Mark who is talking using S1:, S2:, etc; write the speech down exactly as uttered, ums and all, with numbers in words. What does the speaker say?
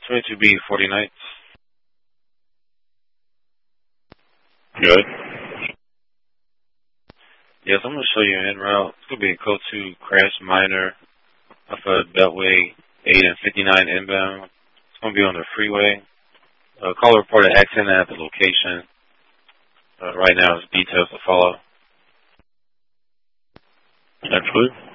S1: twenty-two B, forty Knights.
S2: Good.
S1: Yes, I'm going to show you an en route. It's going to be a code two crash minor off of Beltway eight and fifty-nine inbound. It's going to be on the freeway. Uh, caller reported accident at the location. Uh, right now, it's details to follow.
S2: Absolutely.